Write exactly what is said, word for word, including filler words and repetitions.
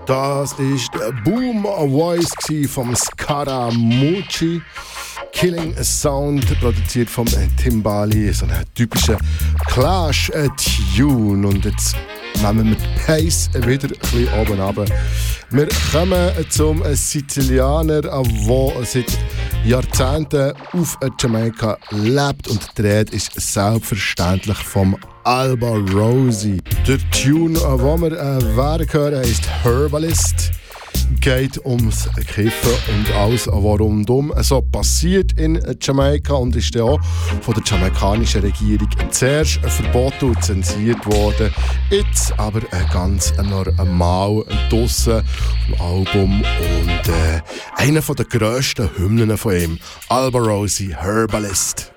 Das ist der Boom Voice vom Scaramucci. Killing Sound, produziert vom Timbali, so ein typischer Clash-Tune. Und jetzt nehmen wir die Pace wieder ein bisschen oben runter. Wir kommen zum Sizilianer, der seit Jahrzehnten auf Jamaika lebt und dreht, ist selbstverständlich vom Alba Rosie. Der Tune, den wir äh, werden hören, heisst Herbalist. Geht ums Kiffen und alles, was rundum so passiert in Jamaika und ist dann auch von der jamaikanischen Regierung zuerst verboten und zensiert worden. Jetzt aber ganz normal draussen auf dem Album und äh, einer der grössten Hymnen von ihm, Alba Rosie, Herbalist.